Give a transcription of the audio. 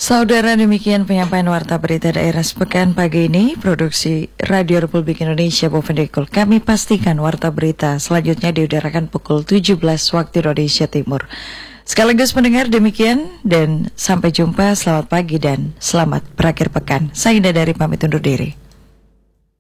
Saudara, demikian penyampaian warta berita daerah sepekan pagi ini. Produksi Radio Republik Indonesia Bovendekul. Kami pastikan warta berita selanjutnya diudarakan pukul 17 waktu Indonesia Timur. Sekaligus pendengar demikian dan sampai jumpa, selamat pagi dan selamat berakhir pekan. Saya Indah dari pamit undur diri.